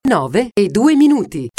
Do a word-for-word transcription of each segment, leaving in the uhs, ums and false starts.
nove e due minuti.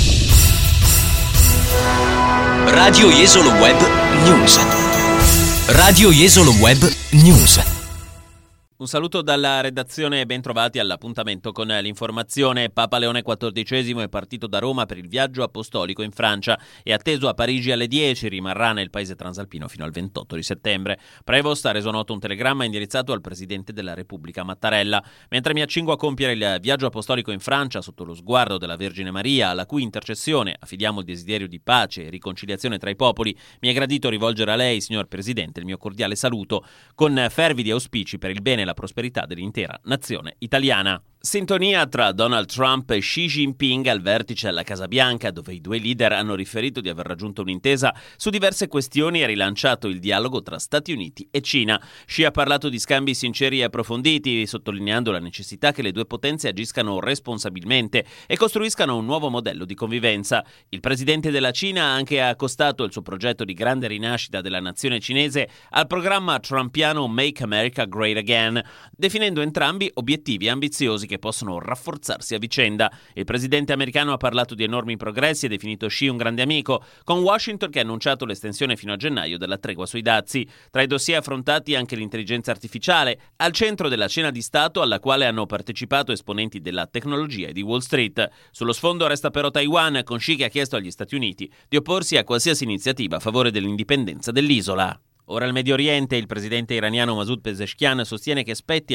Radio Jesolo Web News. Radio Jesolo Web News. Un saluto dalla redazione e ben trovati all'appuntamento con l'informazione. Papa Leone quattordicesimo è partito da Roma per il viaggio apostolico in Francia. È atteso a Parigi alle dieci, rimarrà nel paese transalpino fino al ventotto di settembre. Prevost ha reso noto un telegramma indirizzato al Presidente della Repubblica Mattarella. Mentre mi accingo a compiere il viaggio apostolico in Francia sotto lo sguardo della Vergine Maria, alla cui intercessione affidiamo il desiderio di pace e riconciliazione tra i popoli, mi è gradito rivolgere a lei, signor Presidente, il mio cordiale saluto, con fervidi auspici per il bene e la prosperità dell'intera nazione italiana. Sintonia tra Donald Trump e Xi Jinping al vertice alla Casa Bianca, dove i due leader hanno riferito di aver raggiunto un'intesa su diverse questioni e rilanciato il dialogo tra Stati Uniti e Cina. Xi ha parlato di scambi sinceri e approfonditi, sottolineando la necessità che le due potenze agiscano responsabilmente e costruiscano un nuovo modello di convivenza. Il presidente della Cina ha anche accostato il suo progetto di grande rinascita della nazione cinese al programma trumpiano Make America Great Again, definendo entrambi obiettivi ambiziosi che possono rafforzarsi a vicenda. Il presidente americano ha parlato di enormi progressi e definito Xi un grande amico, con Washington che ha annunciato l'estensione fino a gennaio della tregua sui dazi. Tra i dossier affrontati anche l'intelligenza artificiale, al centro della cena di Stato alla quale hanno partecipato esponenti della tecnologia e di Wall Street. Sullo sfondo resta però Taiwan, con Xi che ha chiesto agli Stati Uniti di opporsi a qualsiasi iniziativa a favore dell'indipendenza dell'isola. Ora al Medio Oriente, il presidente iraniano Masoud Pezeshkian sostiene che spetti